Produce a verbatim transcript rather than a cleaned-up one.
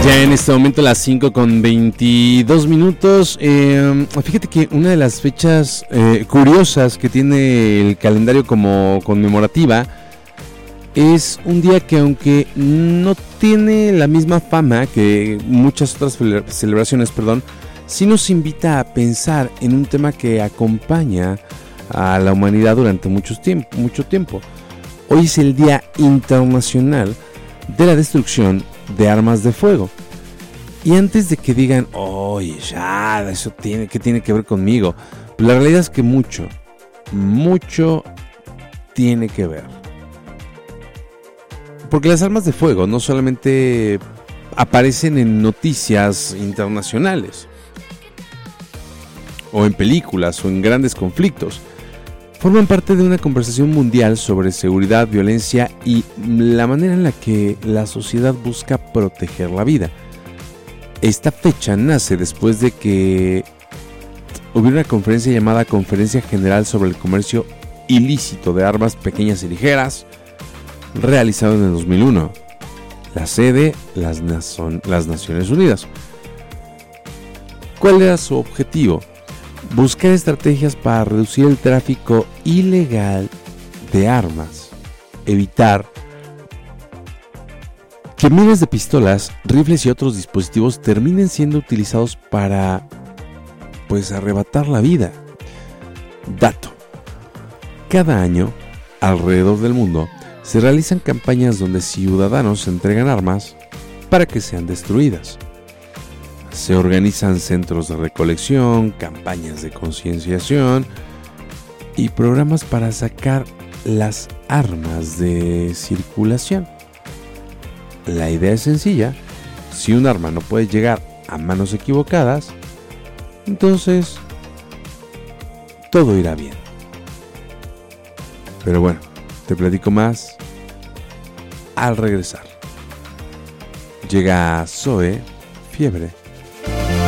Ya en este momento las cinco con veintidós minutos. Eh, fíjate que una de las fechas eh, curiosas que tiene el calendario como conmemorativa es un día que, aunque no tiene la misma fama que muchas otras celebraciones, perdón, sí nos invita a pensar en un tema que acompaña a la humanidad durante mucho tiempo, mucho tiempo. Hoy es el Día Internacional de la Destrucción de Armas de Fuego. Y antes de que digan, oye, ya, eso tiene, ¿qué tiene que ver conmigo? Pues la realidad es que mucho, mucho tiene que ver. Porque las armas de fuego no solamente aparecen en noticias internacionales, o en películas, o en grandes conflictos. Forman parte de una conversación mundial sobre seguridad, violencia y la manera en la que la sociedad busca proteger la vida. Esta fecha nace después de que hubiera una conferencia llamada Conferencia General sobre el Comercio Ilícito de Armas Pequeñas y Ligeras, realizado en el dos mil uno. La sede, las, Nason- las Naciones Unidas. ¿Cuál era su objetivo? Buscar estrategias para reducir el tráfico ilegal de armas, evitar que miles de pistolas, rifles y otros dispositivos terminen siendo utilizados para, pues, arrebatar la vida. Dato: cada año, alrededor del mundo, se realizan campañas donde ciudadanos entregan armas para que sean destruidas. Se organizan centros de recolección, campañas de concienciación y programas para sacar las armas de circulación. La idea es sencilla: si un arma no puede llegar a manos equivocadas, entonces todo irá bien. Pero bueno, te platico más al regresar. Llega Zoe Fiebre